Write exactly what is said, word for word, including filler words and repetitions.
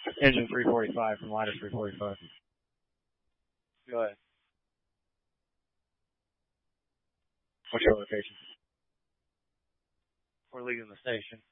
Engine three forty-five from Liner three forty-five. Go ahead. What's your location? We're leaving the station.